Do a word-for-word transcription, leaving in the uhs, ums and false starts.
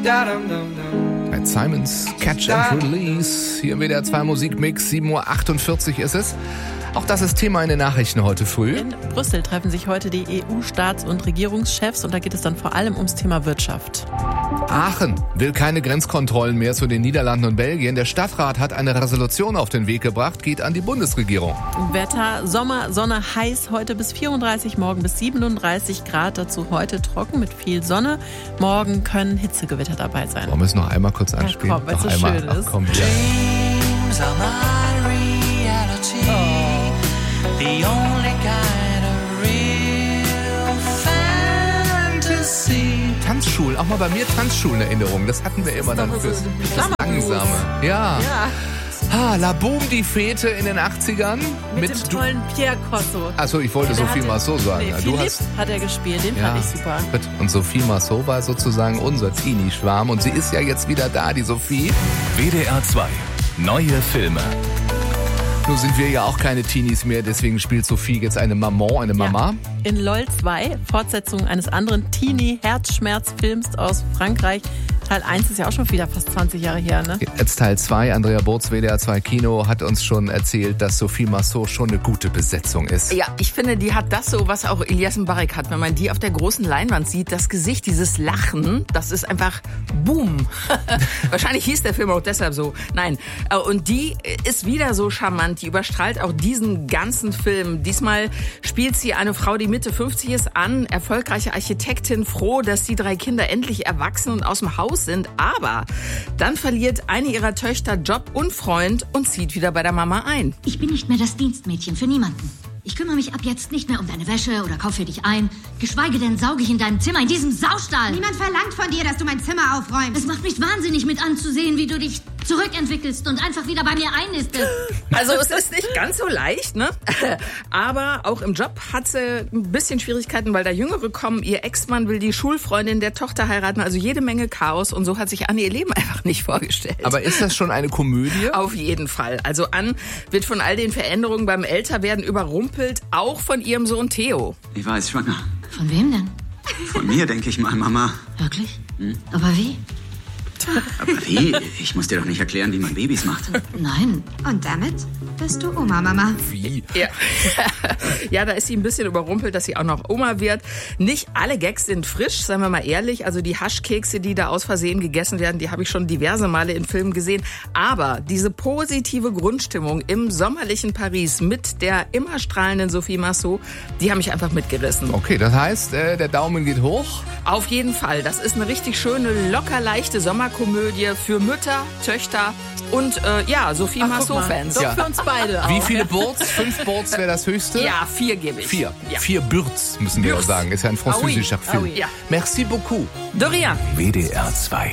Ed Simons Catch and Release. Hier im W D R zwei Musikmix, sieben Uhr achtundvierzig ist es. Auch das ist Thema in den Nachrichten heute früh. In Brüssel treffen sich heute die E U-Staats- und Regierungschefs und da geht es dann vor allem ums Thema Wirtschaft. Aachen will keine Grenzkontrollen mehr zu den Niederlanden und Belgien. Der Stadtrat hat eine Resolution auf den Weg gebracht, geht an die Bundesregierung. Wetter, Sommer, Sonne, heiß, heute bis vierunddreißig, morgen bis siebenunddreißig Grad. Dazu heute trocken mit viel Sonne. Morgen können Hitzegewitter dabei sein. Wollen wir es noch einmal kurz anspielen? Ja, komm, weil es so einmal. schön Ach, ist. komm, ja. The only kind of real fantasy. Tanzschulen, auch mal bei mir Tanzschulen-Erinnerungen. Das hatten wir immer dann fürs so Langsame. Ja. Ja. Ah, La Boom, die Fete in den achtzigern. Mit, mit dem du- tollen Pierre Corso. Achso, ich wollte Der Sophie hatte- Marceau sagen. Nee, Ja, du Philipp hast hat er gespielt, den Ja, fand ich super. gut. Und Sophie Marceau war sozusagen unser Teenie-Schwarm. Und sie ist ja jetzt wieder da, die Sophie. W D R zwei. Neue Filme. Nun sind wir ja auch keine Teenies mehr, deswegen spielt Sophie jetzt eine Maman, eine Mama. In LOL zwei, Fortsetzung eines anderen Teenie-Herzschmerzfilms aus Frankreich. Teil eins ist ja auch schon wieder fast zwanzig Jahre her, ne? Jetzt Teil zwei. Andrea Burz, W D R zwei Kino, hat uns schon erzählt, dass Sophie Marceau schon eine gute Besetzung ist. Ja, ich finde, die hat das so, was auch Elias Mbarek hat. Wenn man die auf der großen Leinwand sieht, das Gesicht, dieses Lachen, das ist einfach boom. Wahrscheinlich hieß der Film auch deshalb so. Nein, und die ist wieder so charmant. Die überstrahlt auch diesen ganzen Film. Diesmal spielt sie eine Frau, die Mitte fünfzig ist, an, erfolgreiche Architektin, froh, dass die drei Kinder endlich erwachsen und aus dem Haus sind. Aber dann verliert eine ihrer Töchter Job und Freund und zieht wieder bei der Mama ein. Ich bin nicht mehr das Dienstmädchen für niemanden. Ich kümmere mich ab jetzt nicht mehr um deine Wäsche oder kaufe für dich ein. Geschweige denn sauge ich in deinem Zimmer, in diesem Saustall. Niemand verlangt von dir, dass du mein Zimmer aufräumst. Es macht mich wahnsinnig mit anzusehen, wie du dich zurückentwickelst und einfach wieder bei mir einnistest. Also es ist nicht ganz so leicht, ne? Aber auch im Job hat sie ein bisschen Schwierigkeiten, weil da Jüngere kommen. Ihr Ex-Mann will die Schulfreundin der Tochter heiraten. Also jede Menge Chaos. Und so hat sich Anne ihr Leben einfach nicht vorgestellt. Aber ist das schon eine Komödie? Auf jeden Fall. Also Anne wird von all den Veränderungen beim Älterwerden überrumpelt. Auch von ihrem Sohn Theo. Ich war jetzt schwanger. Von wem denn? Von mir, denke ich mal, Mama. Wirklich? Hm? Aber wie? Aber wie? Ich muss dir doch nicht erklären, wie man Babys macht. Nein. Und damit bist du Oma, Mama. Wie? Ja. Ja, da ist sie ein bisschen überrumpelt, dass sie auch noch Oma wird. Nicht alle Gags sind frisch, seien wir mal ehrlich. Also die Haschkekse, die da aus Versehen gegessen werden, die habe ich schon diverse Male in Filmen gesehen. Aber diese positive Grundstimmung im sommerlichen Paris mit der immer strahlenden Sophie Marceau, die haben mich einfach mitgerissen. Okay, das heißt, äh, der Daumen geht hoch. Auf jeden Fall. Das ist eine richtig schöne, locker leichte Sommerkomödie für Mütter, Töchter und äh, ja, Sophie Marceau-Fans. Doch Ja. für uns beide auch. Wie viele Burz? Fünf Burz wäre das höchste? Ja, vier gebe ich. Vier. Ja. Vier Burz müssen wir Burz. sagen. Ist ja ein französischer Ah oui. Film. Ah oui. Ja. Merci beaucoup. De rien. W D R zwei.